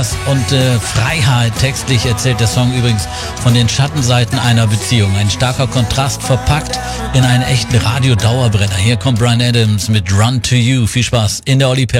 und Freiheit. Textlich erzählt der Song übrigens von den Schattenseiten einer Beziehung. Ein starker Kontrast verpackt in einen echten Radio-Dauerbrenner. Hier kommt Bryan Adams mit Run to You. Viel Spaß in der Olli